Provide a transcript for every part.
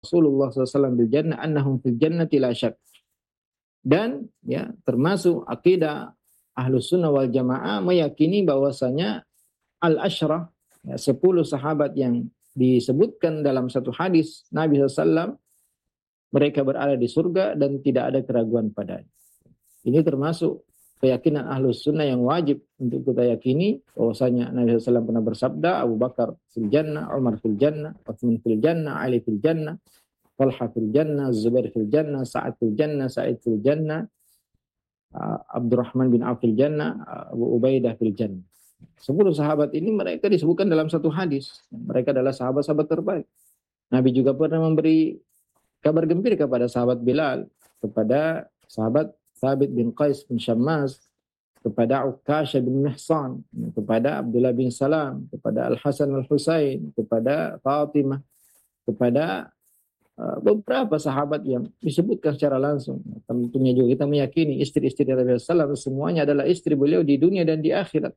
Rasulullah SAW bil jannah annahum fil jannati la syak. Dan ya termasuk akidah Ahlus Sunnah wal Jamaah meyakini bahwasanya al-asyrah, ya, 10 sahabat yang disebutkan dalam satu hadis Nabi SAW, mereka berada di surga dan tidak ada keraguan padanya. Ini termasuk keyakinan Ahlus Sunnah yang wajib untuk kita yakini, bahwasanya Nabi SAW pernah bersabda, Abu Bakar fil jannah, Umar fil jannah, Utsman fil jannah, Ali fil jannah, Talha fil jannah, Zubair fil jannah, Sa'ad fil jannah, Sa'id fil jannah, Abdurrahman bin Auf fil jannah, Abu Ubaidah fil jannah. 10 sahabat ini mereka disebutkan dalam satu hadis. Mereka adalah sahabat-sahabat terbaik. Nabi juga pernah memberi kabar gembira kepada sahabat Bilal, kepada sahabat Thabit bin Qais bin Syammas, kepada Ukasha bin Mihsan, kepada Abdullah bin Salam, kepada Al-Hasan Al-Husain, kepada Fatimah, kepada beberapa sahabat yang disebutkan secara langsung. Tentunya juga kita meyakini istri-istri Rasulullah SAW semuanya adalah istri beliau di dunia dan di akhirat.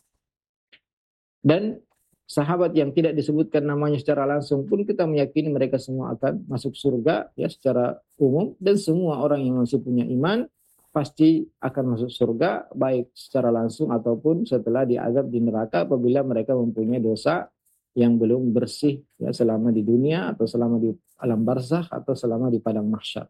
Dan sahabat yang tidak disebutkan namanya secara langsung pun kita meyakini mereka semua akan masuk surga ya secara umum, dan semua orang yang masih punya iman pasti akan masuk surga baik secara langsung ataupun setelah diazab di neraka apabila mereka mempunyai dosa yang belum bersih ya selama di dunia atau selama di alam barzakh atau selama di padang mahsyar.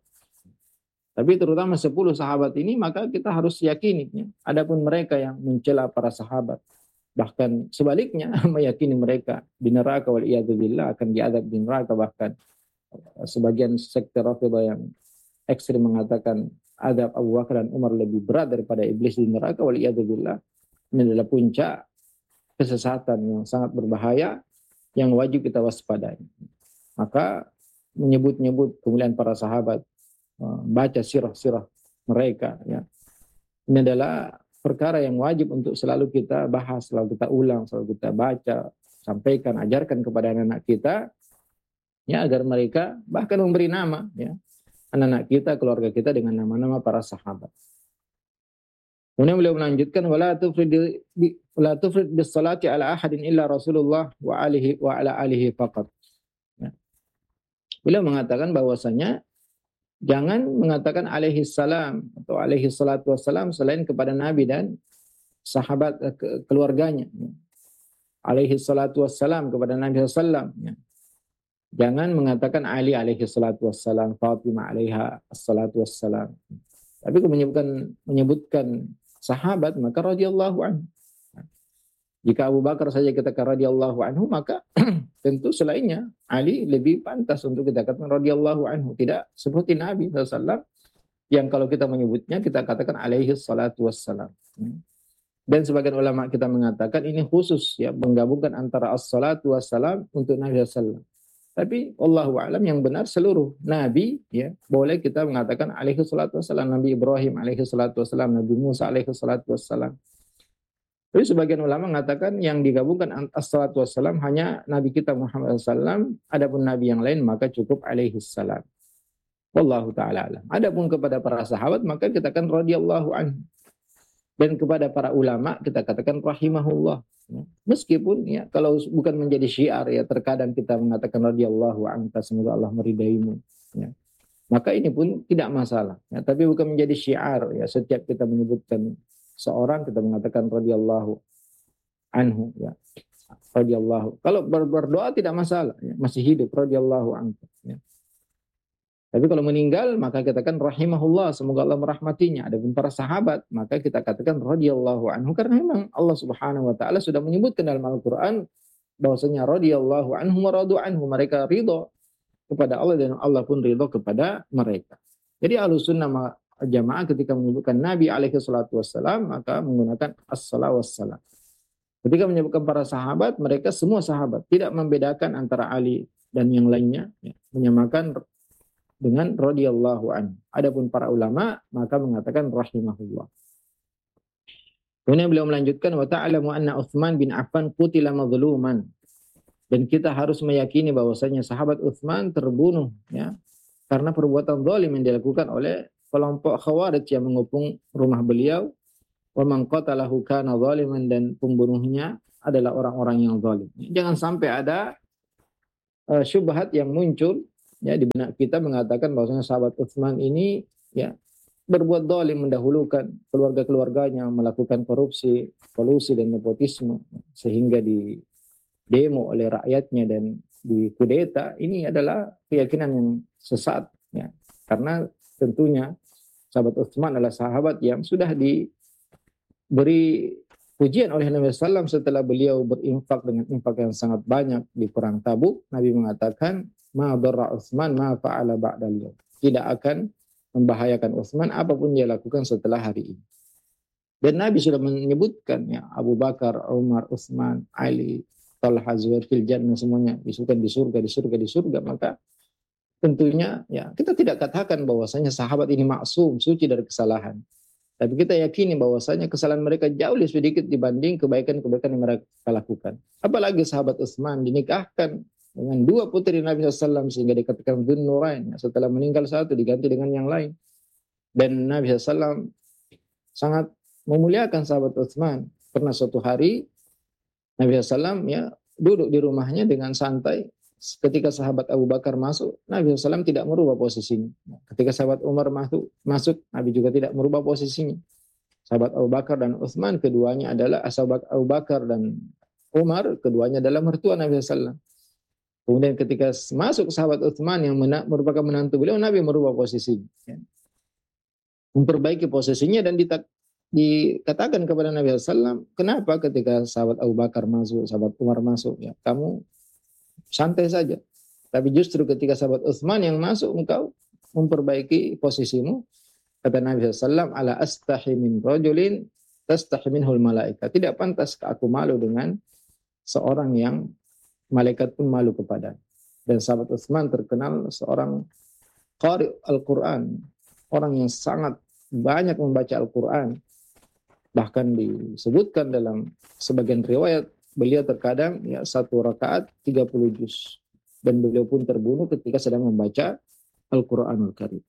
Tapi terutama 10 sahabat ini maka kita harus yakini ya. Adapun mereka yang mencela para sahabat, bahkan sebaliknya meyakini mereka di neraka wal iyadzubillah akan diazab di neraka, bahkan sebagian sekte Rafidhah yang ekstrim mengatakan azab Abu Bakar dan Umar lebih berat daripada iblis di neraka wal iyadzubillah. Ini adalah puncak kesesatan yang sangat berbahaya yang wajib kita waspadai. Maka menyebut-nyebut kemuliaan para sahabat, baca sirah-sirah mereka ya. Ini adalah perkara yang wajib untuk selalu kita bahas, selalu kita ulang, selalu kita baca, sampaikan, ajarkan kepada anak-anak kita ya, agar mereka bahkan memberi nama ya anak-anak kita, keluarga kita dengan nama-nama para sahabat. Kemudian beliau melanjutkan wala tufrid bis salati ala ahadin illa Rasulullah wa ala alihi faqat. Ya. Beliau mengatakan bahwasanya jangan mengatakan alaihi salam atau alaihi salatu wassalam selain kepada Nabi dan sahabat keluarganya. Ya. Alaihi salatu wassalam kepada Nabi sallallahu ya. Jangan mengatakan Ali alaihi salatu wassalam, Fatimah alaiha salatu wassalam. Tapi kalau menyebutkan sahabat maka radhiyallahu anhu. Jika Abu Bakar saja kita katakan radhiyallahu anhu, maka tentu selainnya Ali lebih pantas untuk kita katakan radhiyallahu anhu. Tidak seperti Nabi SAW yang kalau kita menyebutnya kita katakan alaihi salatu wassalam. Dan sebagian ulama kita mengatakan ini khusus ya, menggabungkan antara as-salatu wassalam untuk Nabi SAW. Tapi Allahu a'lam yang benar seluruh Nabi ya boleh kita mengatakan alaihi salatu wassalam. Nabi Ibrahim alaihi salatu wassalam, Nabi Musa alaihi salatu wassalam. Tapi sebagian ulama mengatakan yang digabungkan as-salatu wassalam hanya Nabi kita Muhammad SAW. Adapun Nabi yang lain maka cukup alaihi salam. Wallahu ta'ala alam. Adapun kepada para sahabat maka kita katakan radhiyallahu anhu. Dan kepada para ulama kita katakan rahimahullah. Meskipun ya kalau bukan menjadi syiar ya terkadang kita mengatakan radhiyallahu anka, semoga Allah meridaimu ya. Maka ini pun tidak masalah ya, tapi bukan menjadi syiar ya setiap kita menyebutkan seorang kita mengatakan radhiyallahu anhu ya. Radhiyallahu. Kalau berdoa tidak masalah ya, masih hidup radhiyallahu anka ya. Tapi kalau meninggal maka kita katakan rahimahullah, semoga Allah merahmatinya. Adapun para sahabat maka kita katakan radhiyallahu anhu, karena memang Allah Subhanahu wa taala sudah menyebutkan dalam Al-Qur'an bahwasanya radhiyallahu anhu wa radu anhu, mereka ridha kepada Allah dan Allah pun ridha kepada mereka. Jadi Ahlussunnah Jamaah ketika menyebutkan Nabi alaihi salatu wassalam maka menggunakan as-salatu wassalam. Ketika menyebutkan para sahabat mereka semua sahabat, tidak membedakan antara Ali dan yang lainnya ya, menyamakan dengan radhiyallahu anhu. Adapun para ulama maka mengatakan rahimahullah. Kemudian beliau melanjutkan wa ta'lamu anna Utsman bin Affan qutila mazluman. Dan kita harus meyakini bahwasanya sahabat Utsman terbunuh ya karena perbuatan zalim yang dilakukan oleh kelompok Khawarij yang mengepung rumah beliau. Wa man qatalahu kana zaliman, dan pembunuhnya adalah orang-orang yang zalim. Jangan sampai ada syubhat yang muncul ya di benak kita mengatakan bahwasanya sahabat Utsman ini ya berbuat zalim, mendahulukan keluarga-keluarganya, melakukan korupsi, kolusi dan nepotisme sehingga di demo oleh rakyatnya dan dikudeta. Ini adalah keyakinan yang sesat ya. Karena tentunya sahabat Utsman adalah sahabat yang sudah diberi pujian oleh Nabi SAW setelah beliau berinfak dengan infak yang sangat banyak di perang Tabuk. Nabi mengatakan, ma darra Utsman ma fa'ala ba'dal yaum. Tidak akan membahayakan Utsman apapun dia lakukan setelah hari ini. Dan Nabi sudah menyebutkan ya Abu Bakar, Umar, Utsman, Ali, Talha, Zubair fil jannah, semuanya disebutkan di surga, di surga, di surga. Maka tentunya ya kita tidak katakan bahwasanya sahabat ini maksum, suci dari kesalahan. Tapi kita yakini bahwasanya kesalahan mereka jauh lebih sedikit dibanding kebaikan-kebaikan yang mereka lakukan. Apalagi sahabat Utsman dinikahkan dengan dua putri Nabi SAW sehingga dikatakan Dzun Nurain. Setelah meninggal satu diganti dengan yang lain. Dan Nabi SAW sangat memuliakan sahabat Utsman. Pernah suatu hari Nabi SAW ya duduk di rumahnya dengan santai. Ketika sahabat Abu Bakar masuk, Nabi SAW tidak merubah posisinya. Ketika sahabat Umar masuk, Nabi juga tidak merubah posisinya. Sahabat Abu Bakar dan Utsman keduanya adalah sahabat Abu Bakar dan Umar, keduanya adalah mertua Nabi SAW. Kemudian ketika masuk sahabat Utsman yang merupakan menantu beliau, Nabi merubah posisinya. Memperbaiki posisinya dan dikatakan kepada Nabi SAW, kenapa ketika sahabat Abu Bakar masuk, sahabat Umar masuk, ya kamu santai saja. Tapi justru ketika sahabat Utsman yang masuk, engkau memperbaiki posisimu. Kata Nabi SAW, ala astahi min rajulin tastahi minhul malaika. Tidak pantas aku malu dengan seorang yang malaikat pun malu kepada. Dan sahabat Utsman terkenal seorang qari Al-Quran. Orang yang sangat banyak membaca Al-Quran. Bahkan disebutkan dalam sebagian riwayat, beliau terkadang ya satu rakaat 30 juz. Dan beliau pun terbunuh ketika sedang membaca Al-Quranul Karim.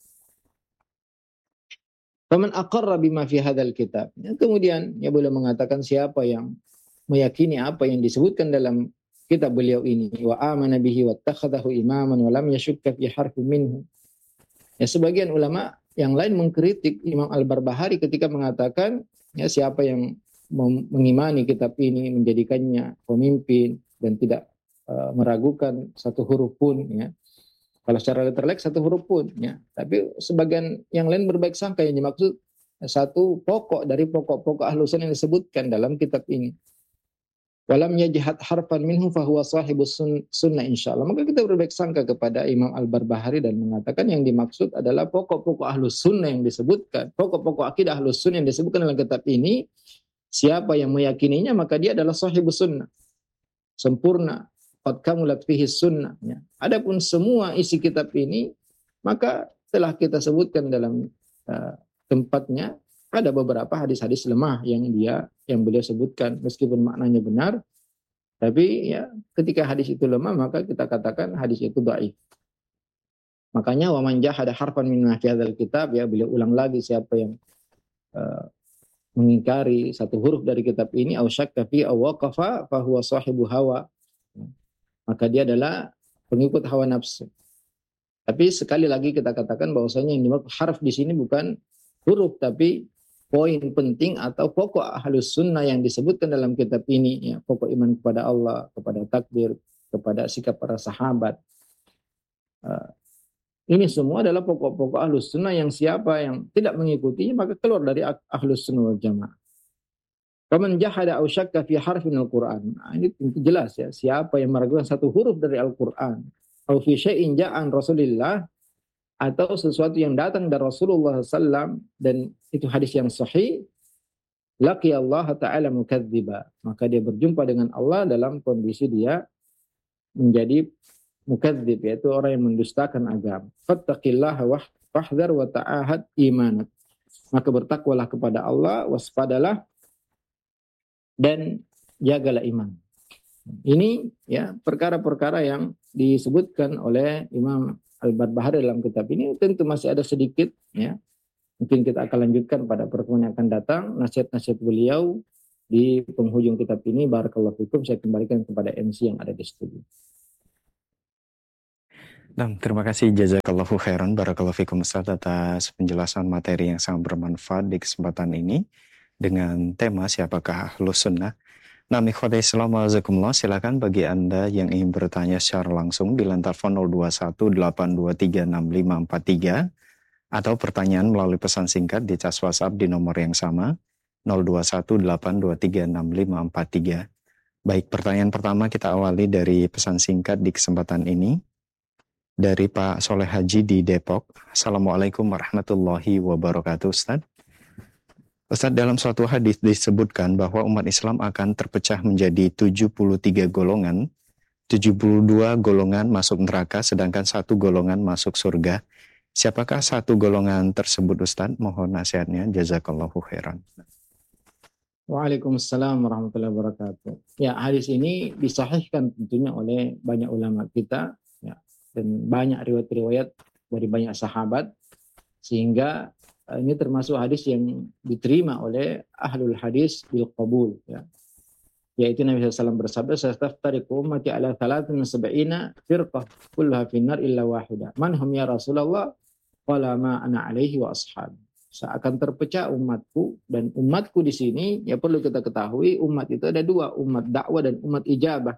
Faman aqarra bima fi hadzal kitab. Ya, kemudian ya beliau mengatakan siapa yang meyakini apa yang disebutkan dalam kitab beliau ini, wa amana bihi wattakhadahu imaman wa lam yashukka fi harfin minhu. Ya sebagian ulama yang lain mengkritik Imam Al-Barbahari ketika mengatakan ya siapa yang mengimani kitab ini, menjadikannya pemimpin dan tidak meragukan satu huruf pun ya. Kalau secara literal satu huruf pun ya. Tapi sebagian yang lain berbaik sangka yang dimaksud satu pokok dari pokok-pokok Ahlus-Sunnah yang disebutkan dalam kitab ini. Walam yajhad harfan minhu fahuwa sahibus sunnah insyaallah. Maka kita berbaik sangka kepada Imam Al-Barbahari dan mengatakan yang dimaksud adalah pokok-pokok Ahlus-Sunnah yang disebutkan, pokok-pokok akidah Ahlus-Sunnah yang disebutkan dalam kitab ini. Siapa yang meyakininya maka dia adalah sahibus sunnah. Sempurna. Qad kamulat fihi sunnah. Adapun semua isi kitab ini maka telah kita sebutkan dalam tempatnya. Ada beberapa hadis-hadis lemah yang beliau sebutkan meskipun maknanya benar. Tapi ya ketika hadis itu lemah maka kita katakan hadis itu dhaif. Makanya wa man jahada harfan min hadzal kitab, ya beliau ulang lagi siapa yang mengingkari satu huruf dari kitab ini au syakka fi aw waqafa fa huwa sahibu hawa. Maka dia adalah pengikut hawa nafsu. Tapi sekali lagi kita katakan bahwasanya yang dimaksud harf di sini bukan huruf tapi poin penting atau pokok Ahlus Sunnah yang disebutkan dalam kitab ini ya, pokok iman kepada Allah, kepada takdir, kepada sikap para sahabat. Ini semua adalah pokok-pokok Ahlus Sunnah yang siapa yang tidak mengikutinya maka keluar dari Ahlus Sunnah wal Jamaah. Faman jahada aw syakka fi harfin al-Qur'an. Nah, ini tentu jelas ya, siapa yang meragukan satu huruf dari Al-Qur'an, aw fi syai'in ja'an Rasulillah, atau sesuatu yang datang dari Rasulullah SAW dan itu hadis yang sahih, laqiya Allah Ta'ala mukadziba. Maka dia berjumpa dengan Allah dalam kondisi dia menjadi mukadzib, yaitu orang yang mendustakan agama. Fattaqillaha wahdhar wa ta'ahad imanak. Maka bertakwalah kepada Allah, waspadalah dan jagalah iman. Ini ya perkara-perkara yang disebutkan oleh Imam Al-Barbahari dalam kitab ini. Tentu masih ada sedikit ya. Mungkin kita akan lanjutkan pada pertemuan yang akan datang nasihat-nasihat beliau di penghujung kitab ini. Barakallahu fikum. Saya kembalikan kepada MC yang ada di studio. Nah, terima kasih jazakallahu khairan barakallahu fikum Ustaz atas penjelasan materi yang sangat bermanfaat di kesempatan ini dengan tema siapakah Ahlus Sunnah. Nah, ikhwatai Islam wajazakumullah, silakan bagi Anda yang ingin bertanya secara langsung di telepon 0218236543 atau pertanyaan melalui pesan singkat di cas WhatsApp di nomor yang sama 0218236543. Baik, pertanyaan pertama kita awali dari pesan singkat di kesempatan ini. Dari Pak Soleh Haji di Depok. Assalamualaikum warahmatullahi wabarakatuh, Ustaz. Ustaz, dalam suatu hadis disebutkan bahwa umat Islam akan terpecah menjadi 73 golongan, 72 golongan masuk neraka, sedangkan 1 golongan masuk surga. Siapakah 1 golongan tersebut, Ustaz? Mohon nasihatnya. Jazakallahu khairan. Waalaikumsalam warahmatullahi wabarakatuh. Ya, hadis ini disahihkan tentunya oleh banyak ulama kita, ya, dan banyak riwayat-riwayat dari banyak sahabat, sehingga ini termasuk hadis yang diterima oleh ahlul hadis bil qabul, ya. Yaitu Nabi SAW bersabda, "Sastaftariqu ummati ala 73 firqah kulluha finnar illa wahidah. Man hum ya Rasulullah? Qala ma ana alaihi wa ashabi." Seakan terpecah umatku, dan umatku di sini ya perlu kita ketahui umat itu ada 2, umat dakwah dan umat ijabah.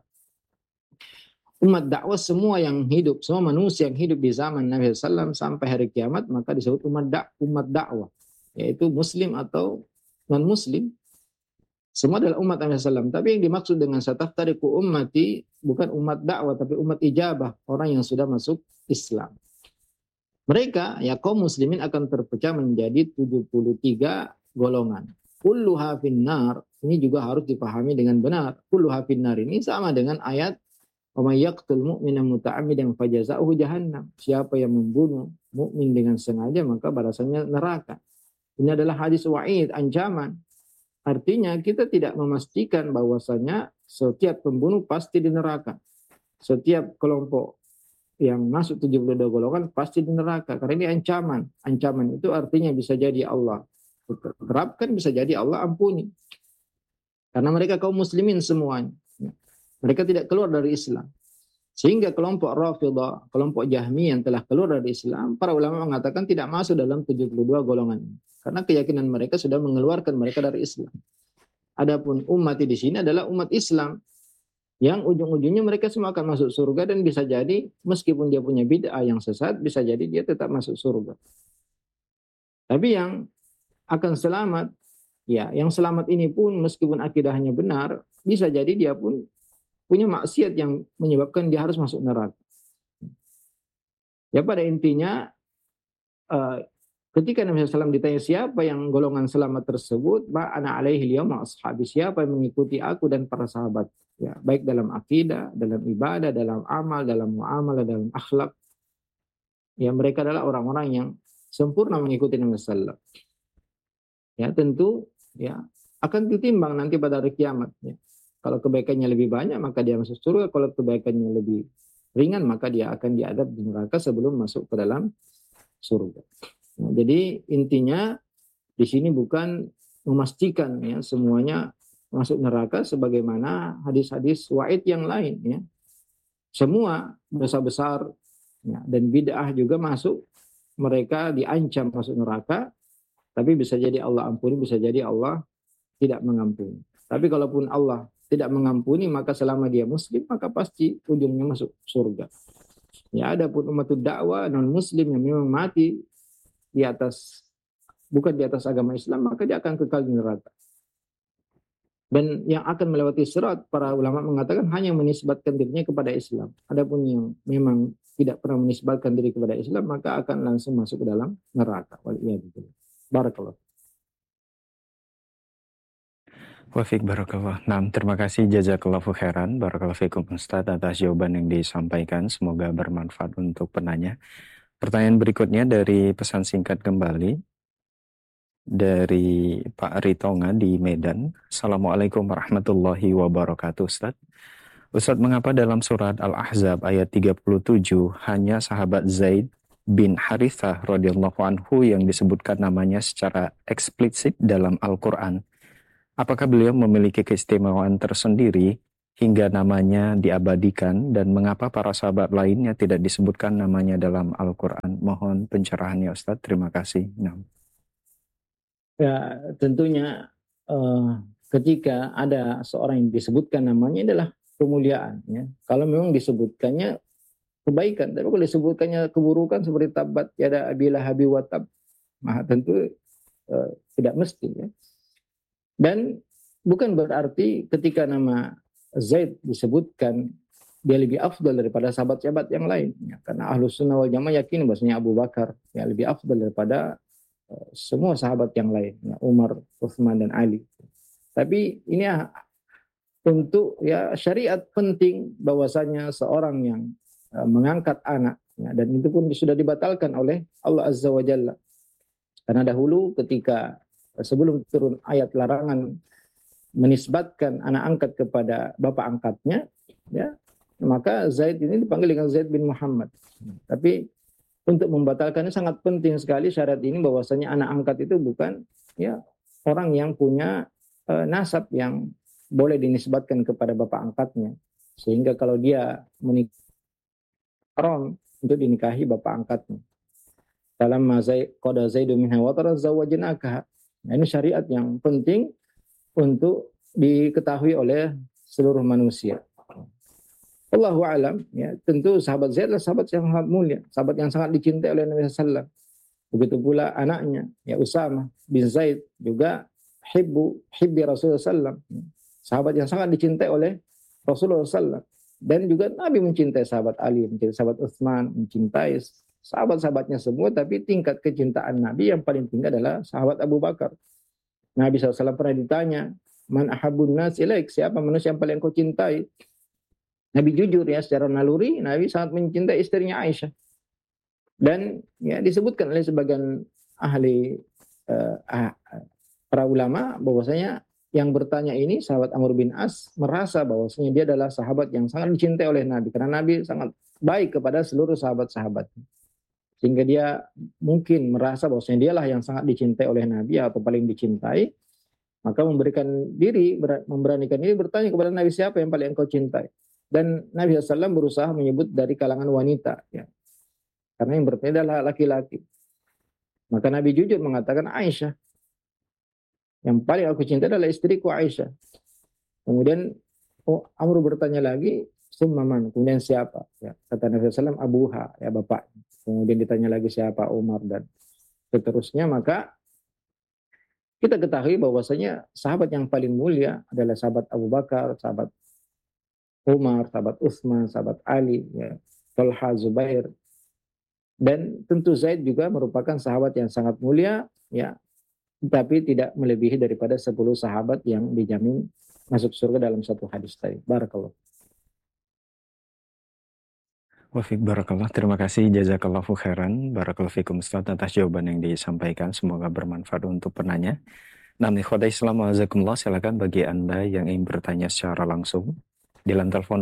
Umat dakwah semua yang hidup, semua manusia yang hidup di zaman Nabi SAW sampai hari kiamat maka disebut umat dakwah, yaitu muslim atau non muslim. Semua adalah umat Nabi SAW. Tapi yang dimaksud dengan sataftariqu ummati bukan umat dakwah tapi umat ijabah, orang yang sudah masuk Islam. Mereka, ya kaum muslimin akan terpecah menjadi 73 golongan. Kulluha finnar, ini juga harus dipahami dengan benar. Kulluha finnar ini sama dengan ayat wa may yaqtul mu'mina muta'ammidan fajaza'uhu jahannam. Siapa yang membunuh mukmin dengan sengaja maka balasannya neraka. Ini adalah hadis wa'id, ancaman. Artinya kita tidak memastikan bahwasanya setiap pembunuh pasti di neraka. Setiap kelompok yang masuk 72 golongan pasti di neraka, karena ini ancaman. Ancaman itu artinya bisa jadi Allah terapkan, bisa jadi Allah ampuni. Karena mereka kaum muslimin semuanya. Mereka tidak keluar dari Islam. Sehingga kelompok Rafidhah, kelompok Jahmiyah yang telah keluar dari Islam, para ulama mengatakan tidak masuk dalam 72 golongan ini. Karena keyakinan mereka sudah mengeluarkan mereka dari Islam. Adapun umat di sini adalah umat Islam, yang ujung-ujungnya mereka semua akan masuk surga, dan bisa jadi meskipun dia punya bid'ah yang sesat, bisa jadi dia tetap masuk surga. Tapi yang akan selamat, ya yang selamat ini pun meskipun akidahnya benar, bisa jadi dia pun punya maksiat yang menyebabkan dia harus masuk neraka. Ya pada intinya ketika Nabi SAW ditanya siapa yang golongan selamat tersebut, ana alaihi liyawma ashabi, siapa yang mengikuti aku dan para sahabat, ya baik dalam akidah, dalam ibadah, dalam amal, dalam muamalah, dalam akhlak, ya mereka adalah orang-orang yang sempurna mengikuti Nabi SAW. Ya tentu ya akan ditimbang nanti pada hari kiamat, ya. Kalau kebaikannya lebih banyak maka dia masuk surga, kalau kebaikannya lebih ringan maka dia akan diadab di neraka sebelum masuk ke dalam surga. Nah, jadi intinya di sini bukan memastikan ya semuanya masuk neraka sebagaimana hadis-hadis wa'id yang lain, ya. Semua dosa besar, ya, dan bid'ah juga masuk, mereka diancam masuk neraka, tapi bisa jadi Allah ampuni, bisa jadi Allah tidak mengampuni. Tapi kalaupun Allah tidak mengampuni, maka selama dia muslim maka pasti ujungnya masuk surga. Ya, adapun umatud dakwah non muslim yang memang mati di atas, bukan di atas agama Islam, maka dia akan kekal di neraka. Dan yang akan melewati sirat, para ulama mengatakan hanya menisbatkan dirinya kepada Islam. Adapun yang memang tidak pernah menisbatkan diri kepada Islam, maka akan langsung masuk ke dalam neraka. Waliyadzubillah. Barakallah. Wafik barakallah. Nah, terima kasih jazakallahu khairan barakallahu fikum Ustaz atas jawaban yang disampaikan. Semoga bermanfaat untuk penanya. Pertanyaan berikutnya dari pesan singkat kembali dari Pak Ritonga di Medan. Assalamualaikum warahmatullahi wabarakatuh, Ustaz. Ustaz, mengapa dalam surat Al-Ahzab ayat 37 hanya sahabat Zaid bin Harithah radhiyallahu anhu yang disebutkan namanya secara eksplisit dalam Al-Quran? Apakah beliau memiliki keistimewaan tersendiri hingga namanya diabadikan, dan mengapa para sahabat lainnya tidak disebutkan namanya dalam Al-Quran? Mohon pencerahannya Ustadz, terima kasih. Nah. Ya, tentunya ketika ada seorang yang disebutkan namanya adalah kemuliaan. Ya. Kalau memang disebutkannya kebaikan, tapi kalau disebutkannya keburukan seperti tabat yada abilah habi watab, maka tentu tidak mesti. Ya. Dan bukan berarti ketika nama Zaid disebutkan dia lebih afdal daripada sahabat-sahabat yang lain. Ya. Karena Ahlus Sunnah wal Jamaah yakin bahwasanya Abu Bakar ya lebih afdal daripada semua sahabat yang lain, ya, Umar, Utsman dan Ali. Tapi ini untuk ya syariat penting bahwasanya seorang yang mengangkat anak, ya, dan itu pun sudah dibatalkan oleh Allah Azza wa Jalla. Karena dahulu ketika sebelum turun ayat larangan menisbatkan anak angkat kepada bapak angkatnya, ya, maka Zaid ini dipanggil dengan Zaid bin Muhammad. Tapi untuk membatalkannya sangat penting sekali syarat ini bahwasanya anak angkat itu bukan ya orang yang punya nasab yang boleh dinisbatkan kepada bapak angkatnya, sehingga kalau dia menikah haram untuk dinikahi bapak angkatnya. Dalam qada Zaidu minha wa tarazawwajnaka. Nah, ini syariat yang penting untuk diketahui oleh seluruh manusia. Allahu a'lam, ya, tentu sahabat Zaid adalah sahabat yang sangat mulia, sahabat yang sangat dicintai oleh Nabi SAW. Begitu pula anaknya, ya Usama bin Zaid juga hibbi Rasulullah SAW, sahabat yang sangat dicintai oleh Rasulullah SAW. Dan juga Nabi mencintai sahabat Ali, mencintai sahabat Utsman, mencintai sahabat-sahabatnya semua, tapi tingkat kecintaan Nabi yang paling tinggi adalah sahabat Abu Bakar. Nabi SAW pernah ditanya, man ahabun nas ilaik, siapa manusia yang paling kau cintai? Nabi jujur ya, secara naluri Nabi sangat mencintai istrinya Aisyah. Dan ya disebutkan oleh sebagian ahli para ulama bahwasanya yang bertanya ini sahabat Amr bin As merasa bahwasanya dia adalah sahabat yang sangat dicintai oleh Nabi, karena Nabi sangat baik kepada seluruh sahabat-sahabat. Sehingga dia mungkin merasa bahwasanya dialah yang sangat dicintai oleh Nabi atau paling dicintai, maka memberanikan diri bertanya kepada Nabi, siapa yang paling engkau cintai? Dan Nabi SAW berusaha menyebut dari kalangan wanita, ya. Karena yang bertanya adalah laki-laki. Maka Nabi jujur mengatakan Aisyah. Yang paling aku cintai adalah istriku Aisyah. Kemudian Amr bertanya lagi, summaman, kemudian siapa? Ya, kata Nabi SAW, Abuha, ya bapak. Kemudian ditanya lagi siapa, Umar, dan seterusnya. Maka kita ketahui bahwasanya sahabat yang paling mulia adalah sahabat Abu Bakar, sahabat Umar, sahabat Utsman, sahabat Ali, ya, Talha, Zubair. Dan tentu Zaid juga merupakan sahabat yang sangat mulia, ya, tapi tidak melebihi daripada 10 sahabat yang dijamin masuk surga dalam satu hadis tadi. Barakallah. Wafik barakallah, terima kasih, jazakallahu khairan, barakallahu fikum Ustaz atas jawaban yang disampaikan, semoga bermanfaat untuk penanya. Nah, ikhwatai Islam wajazakumullah, silakan bagi Anda yang ingin bertanya secara langsung di line telepon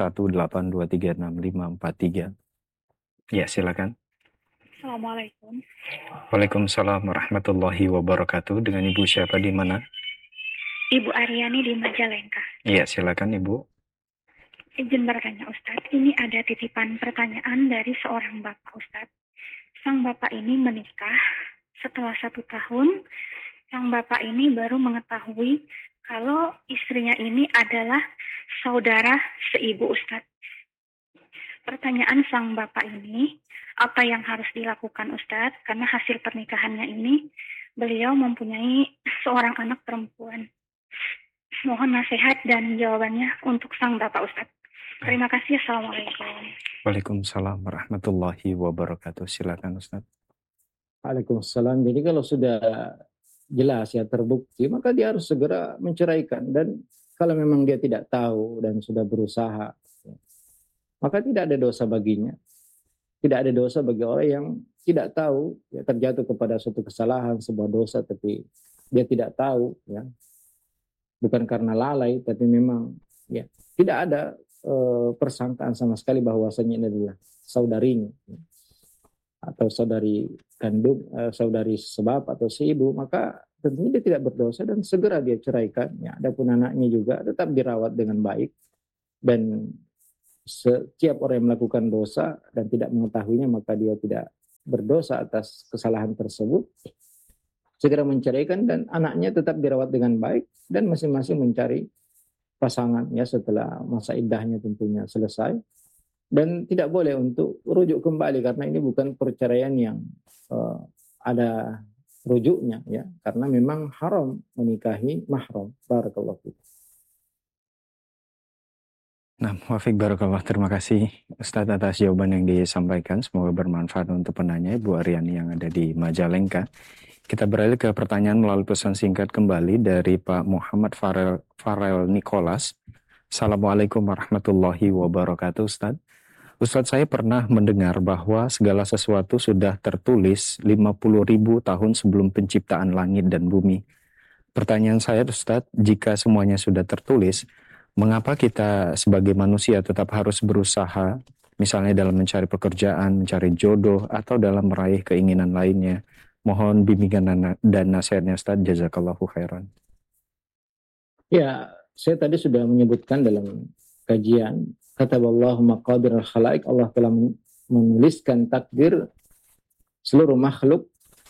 0218236543. Ya, silakan. Assalamualaikum. Waalaikumsalam warahmatullahi wabarakatuh. Dengan Ibu siapa di mana? Ibu Aryani di Majalengka. Iya, silakan Ibu. Izin bertanya Ustadz, ini ada titipan pertanyaan dari seorang bapak Ustadz. Sang bapak ini menikah setelah 1 tahun. Sang bapak ini baru mengetahui kalau istrinya ini adalah saudara seibu Ustadz. Pertanyaan sang bapak ini, apa yang harus dilakukan Ustadz? Karena hasil pernikahannya ini beliau mempunyai seorang anak perempuan. Mohon nasihat dan jawabannya untuk sang bapak Ustadz. Terima kasih. Assalamualaikum. Waalaikumsalam warahmatullahi wabarakatuh. Silakan Ustadz. Waalaikumsalam. Jadi kalau sudah jelas ya terbukti, maka dia harus segera menceraikan. Dan kalau memang dia tidak tahu dan sudah berusaha, maka tidak ada dosa baginya. Tidak ada dosa bagi orang yang tidak tahu, ya, terjatuh kepada suatu kesalahan, sebuah dosa, tapi dia tidak tahu, ya, bukan karena lalai, tapi memang ya tidak ada persangkaan sama sekali bahwasanya ini adalah saudarinya, ya, atau saudari kandung, saudari sebab atau si ibu, maka tentunya dia tidak berdosa dan segera dia ceraikan. Ya, adapun anaknya juga tetap dirawat dengan baik. dan setiap orang yang melakukan dosa dan tidak mengetahuinya maka dia tidak berdosa atas kesalahan tersebut, segera menceraikan dan anaknya tetap dirawat dengan baik dan masing-masing mencari pasangan ya setelah masa iddahnya tentunya selesai, dan tidak boleh untuk rujuk kembali karena ini bukan perceraian yang ada rujuknya ya, karena memang haram menikahi mahram. Barakallahu fiik. Nah, Wafiq Barakallah, terima kasih Ustadz atas jawaban yang disampaikan. Semoga bermanfaat untuk penanya Ibu Aryani yang ada di Majalengka. Kita beralih ke pertanyaan melalui pesan singkat kembali dari Pak Muhammad Farel Nicholas. Assalamualaikum warahmatullahi wabarakatuh Ustadz. Ustadz, saya pernah mendengar bahwa segala sesuatu sudah tertulis 50.000 tahun sebelum penciptaan langit dan bumi. Pertanyaan saya Ustadz, jika semuanya sudah tertulis, mengapa kita sebagai manusia tetap harus berusaha, misalnya dalam mencari pekerjaan, mencari jodoh, atau dalam meraih keinginan lainnya? Mohon bimbingan dan nasihatnya Ustadz, jazakallahu khairan. Ya, saya tadi sudah menyebutkan dalam kajian, kataballahu maqadir al-khalaik, Allah telah menuliskan takdir seluruh makhluk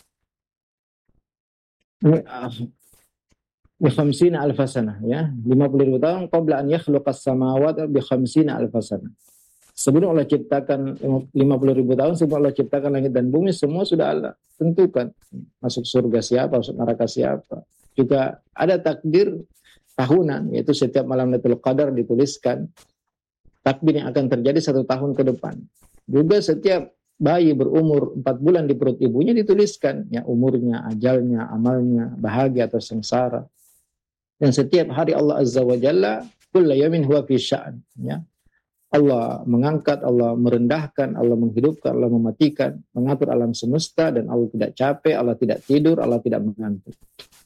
bi 50 alf sanah ya, 50.000 tahun qabla an yakhluqas samawati bi 50 alf sanah. Sebelum Allah ciptakan 50.000 tahun sebelum Allah ciptakan langit dan bumi, semua sudah Allah tentukan. Masuk surga siapa, masuk neraka siapa. Juga ada takdir tahunan, yaitu setiap malam Lailatul Qadar dituliskan takdir yang akan terjadi 1 tahun ke depan. Juga setiap bayi berumur 4 bulan di perut ibunya dituliskan ya, umurnya, ajalnya, amalnya, bahagia atau sengsara. Dan setiap hari Allah Azza wa Jalla kullu yawmin huwa fi sya'an ya. Allah mengangkat, Allah merendahkan, Allah menghidupkan, Allah mematikan, mengatur alam semesta, dan Allah tidak capek, Allah tidak tidur, Allah tidak mengantuk.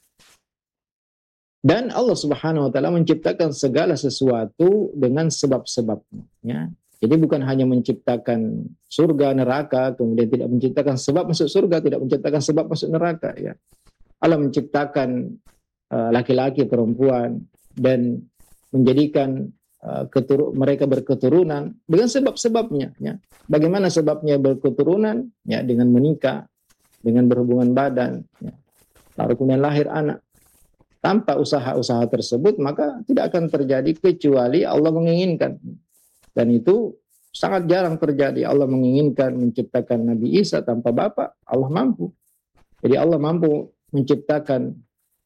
Dan Allah Subhanahu wa taala menciptakan segala sesuatu dengan sebab-sebabnya ya. Jadi bukan hanya menciptakan surga, neraka, kemudian tidak menciptakan sebab masuk surga, tidak menciptakan sebab masuk neraka ya. Allah menciptakan laki-laki, perempuan, dan menjadikan mereka berketurunan dengan sebab-sebabnya ya. Bagaimana sebabnya berketurunan? Ya, dengan menikah, dengan berhubungan badan ya. Lalu kemudian lahir anak. Tanpa usaha-usaha tersebut maka tidak akan terjadi kecuali Allah menginginkan. Dan itu sangat jarang terjadi. Allah menginginkan menciptakan Nabi Isa tanpa bapak, Allah mampu. Jadi Allah mampu menciptakan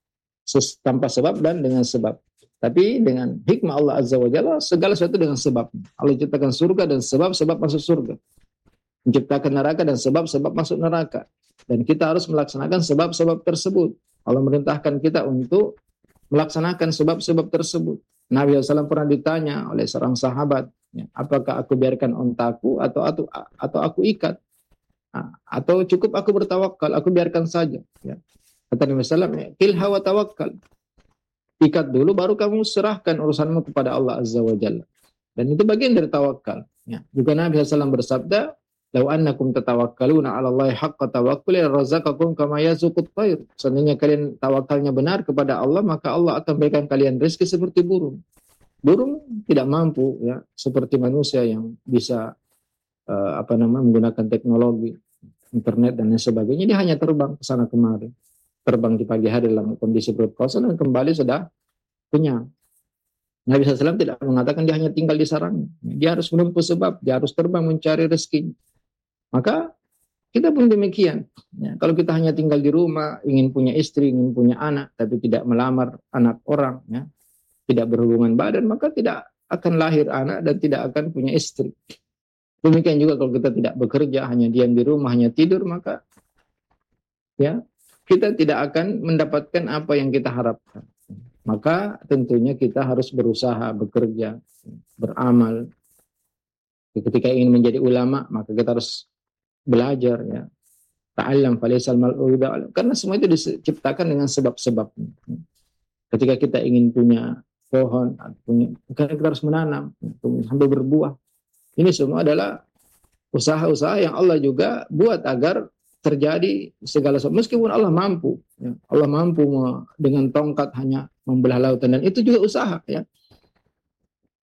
tanpa sebab dan dengan sebab. Tapi dengan hikmah Allah Azza wa Jalla segala sesuatu dengan sebab. Allah ciptakan surga dan sebab-sebab masuk surga. Menciptakan neraka dan sebab-sebab masuk neraka. Dan kita harus melaksanakan sebab-sebab tersebut. Allah merintahkan kita untuk melaksanakan sebab-sebab tersebut. Nabi SAW pernah ditanya oleh seorang sahabat, ya, apakah aku biarkan ontaku atau aku ikat? Atau cukup aku bertawakal, aku biarkan saja. Ya. Kata Nabi SAW, kilha wa tawakkal. Ikat dulu, baru kamu serahkan urusanmu kepada Allah Azza wa Jalla. Dan itu bagian dari tawakal. Ya. Juga Nabi SAW bersabda, "Lau annakum tatawakkaluna 'ala Allahi haqqa tawakkuli razaqakum kama yarzuqut tayr." Seandainya kalian tawakalnya benar kepada Allah, maka Allah akan berikan kalian rezeki seperti burung. Burung tidak mampu ya, seperti manusia yang bisa menggunakan teknologi, internet dan lain sebagainya. Dia hanya terbang ke sana kemari. Terbang di pagi hari dalam kondisi perut kosong dan kembali sudah kenyang. Nabi SAW tidak mengatakan dia hanya tinggal di sarangnya. Dia harus menempuh sebab, dia harus terbang mencari rezeki. Maka kita pun demikian. Ya, kalau kita hanya tinggal di rumah, ingin punya istri, ingin punya anak, tapi tidak melamar anak orang, ya, tidak berhubungan badan, maka tidak akan lahir anak dan tidak akan punya istri. Demikian juga kalau kita tidak bekerja, hanya diam di rumah, hanya tidur, maka ya kita tidak akan mendapatkan apa yang kita harapkan. Maka tentunya kita harus berusaha, bekerja, beramal. Ketika ingin menjadi ulama, maka kita harus belajar ya. Ta'allam falaisal mal'u ba'al. Karena semua itu diciptakan dengan sebab-sebabnya. Ketika kita ingin punya pohon, karena kita harus menanam sampai berbuah. Ini semua adalah usaha-usaha yang Allah juga buat agar terjadi segala sesuatu. Meskipun Allah mampu, ya. Allah mampu dengan tongkat hanya membelah lautan, dan itu juga usaha ya.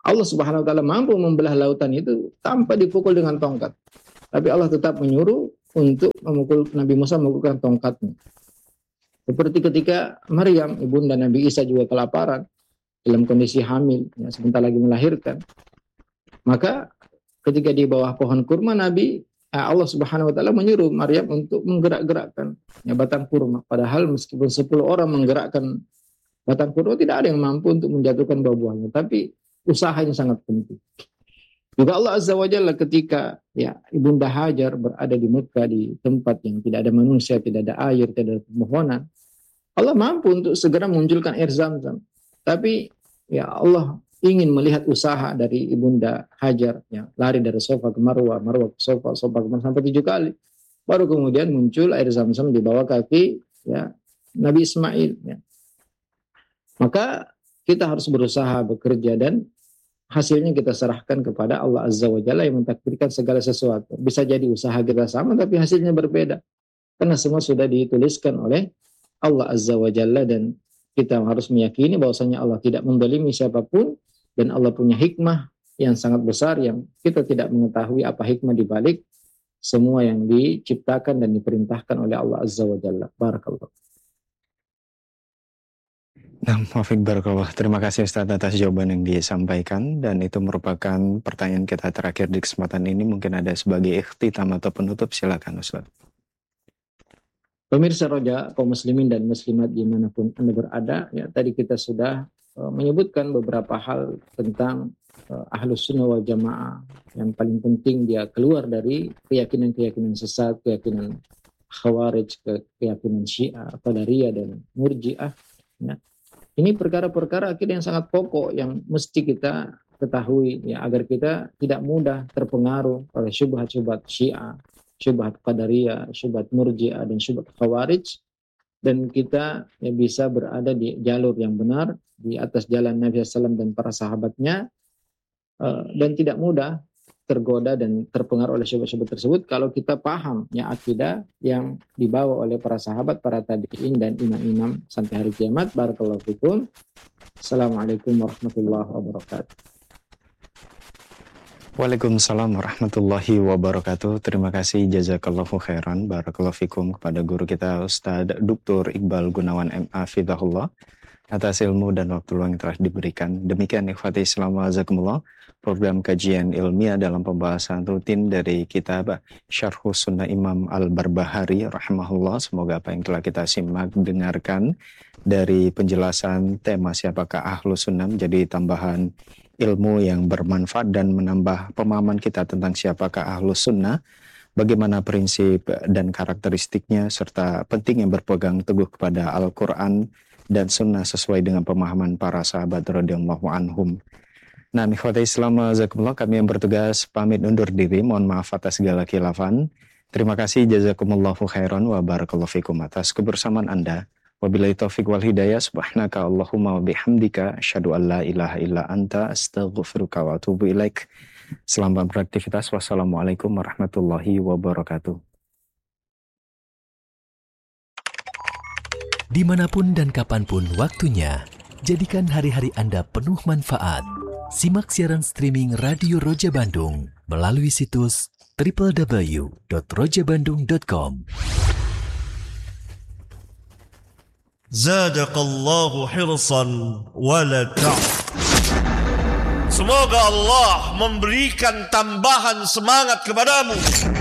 Allah Subhanahu wa taala mampu membelah lautan itu tanpa dipukul dengan tongkat. Tapi Allah tetap menyuruh untuk memukul Nabi Musa mengukulkan tongkatnya. Seperti ketika Maryam, ibunda Nabi Isa juga kelaparan dalam kondisi hamil, ya, sebentar lagi melahirkan. Maka ketika di bawah pohon kurma Allah Subhanahu wa taala menyuruh Maryam untuk menggerak-gerakkan ya, batang kurma. Padahal meskipun 10 orang menggerakkan batang kurma, tidak ada yang mampu untuk menjatuhkan buah-buahnya. Tapi usahanya sangat penting. Juga Allah Azza wa Jalla ketika ya Ibunda Hajar berada di Mekah di tempat yang tidak ada manusia, tidak ada air, tidak ada pepohonan, Allah mampu untuk segera munculkan air Zam-Zam. Tapi ya Allah ingin melihat usaha dari Ibunda Hajar, ya, lari dari Safa ke Marwah, Marwah ke Safa, Safa ke Marwah sampai 7 kali. Baru kemudian muncul air Zam-Zam di bawah kaki ya Nabi Ismail. Ya. Maka kita harus berusaha bekerja dan hasilnya kita serahkan kepada Allah Azza wa Jalla yang mentakdirkan segala sesuatu. Bisa jadi usaha kita sama tapi hasilnya berbeda. Karena semua sudah dituliskan oleh Allah Azza wa Jalla dan kita harus meyakini bahwasanya Allah tidak mendolimi siapapun dan Allah punya hikmah yang sangat besar yang kita tidak mengetahui apa hikmah di balik semua yang diciptakan dan diperintahkan oleh Allah Azza wa Jalla. Barakallah. Nah, Muafiq Barakallah. Terima kasih Ustaz atas jawaban yang disampaikan dan itu merupakan pertanyaan kita terakhir di kesempatan ini. Mungkin ada sebagai ikhtitam atau penutup, silakan Ustaz. Pemirsa Roja, kaum muslimin dan muslimat dimanapun Anda berada, ya tadi kita sudah menyebutkan beberapa hal tentang Ahlus Sunnah wal Jamaah. Yang paling penting dia keluar dari keyakinan-keyakinan sesat, keyakinan Khawarij, keyakinan Syiah, Qadariyah dan Murji'ah. Ya. Ini perkara-perkara akidah yang sangat pokok yang mesti kita ketahui ya agar kita tidak mudah terpengaruh oleh syubhat-syubhat Syiah, syubhat Qadariyah, syubhat Murji'ah dan syubhat Khawarij, dan kita ya bisa berada di jalur yang benar di atas jalan Nabi SAW dan para sahabatnya, dan tidak mudah tergoda dan terpengaruh oleh syubhat-syubhat tersebut kalau kita paham ya akidah yang dibawa oleh para sahabat, para tabi'in dan imam-imam sampai hari kiamat. Barakallahu fikum. Assalamualaikum warahmatullahi wabarakatuh. Waalaikumsalam warahmatullahi wabarakatuh. Terima kasih jazakallahu khairan barakallahu fikum kepada guru kita Ustadz Dr. Iqbal Gunawan MA Fidahullah atas ilmu dan waktu luang yang telah diberikan. Demikian ikhwati Islam wa azakumullah, program kajian ilmiah dalam pembahasan rutin dari kitab Syarhus Sunnah Imam Al-Barbahari rahimahullah. Semoga apa yang telah kita simak dengarkan dari penjelasan tema siapakah Ahlus Sunnah menjadi tambahan ilmu yang bermanfaat dan menambah pemahaman kita tentang siapakah Ahlus Sunnah, bagaimana prinsip dan karakteristiknya, serta pentingnya berpegang teguh kepada Al-Quran dan Sunnah sesuai dengan pemahaman para sahabat radhiyallahu anhum. Nah, ikhwati Islam jazakumullah, kami yang bertugas pamit undur diri. Mohon maaf atas segala khilafan. Terima kasih jazakumullahu khairan wa barakallahu fikum atas kebersamaan Anda. Wabillahi taufiq wal hidayah. Subhanaka Allahumma wa bihamdika asyhadu an la ilaha illa anta astaghfiruka wa atubu ilaik. Selamat beraktivitas. Wassalamualaikum warahmatullahi wabarakatuh. Dimanapun dan kapanpun waktunya, jadikan hari-hari Anda penuh manfaat. Simak siaran streaming Radio Roja Bandung melalui situs www.rojabandung.com. Zadaqallahu hirsan wala Semoga Allah memberikan tambahan semangat kepadamu